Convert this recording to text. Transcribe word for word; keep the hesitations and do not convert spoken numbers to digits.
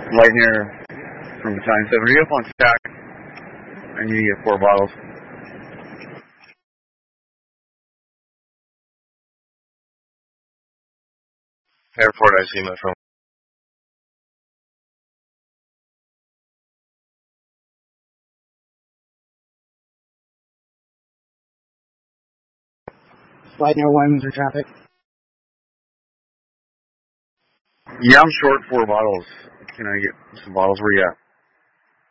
Light here from Battalion seven. Are you up on stack? I need to get four bottles. Airport, I see, my friend. Slide near Wyman's or traffic. Yeah, I'm short four bottles. Can I get some bottles? Where you at?